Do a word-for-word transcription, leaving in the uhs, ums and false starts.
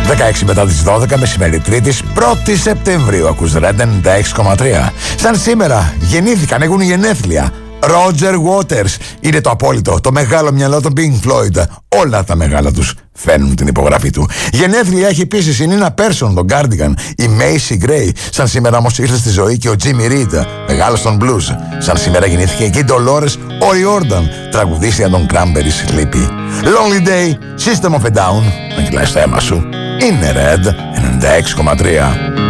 δεκαέξι μετά τις δώδεκα, μεσημέρι Τρίτης, πρώτη Σεπτεμβρίου. Ακούς Red ενενήντα έξι κόμμα τρία. Σαν σήμερα γεννήθηκαν, έχουν γενέθλια. Roger Waters είναι το απόλυτο, το μεγάλο μυαλό των Pink Floyd. Όλα τα μεγάλα τους φέρνουν την υπογραφή του. Γενέθλια έχει επίσης η Nina Persson, τον Cardigan, η Macy Gray. Σαν σήμερα όμως ήρθε στη ζωή και ο Jimmy Reed, μεγάλος των blues. Σαν σήμερα γεννήθηκε και η Dolores O'Riordan, τραγουδίστρια των Cranberries, Sleepy. Lonely Day, System of a Down, να κυλάει στο αίμα σου. Είναι Red ενενήντα έξι κόμμα τρία.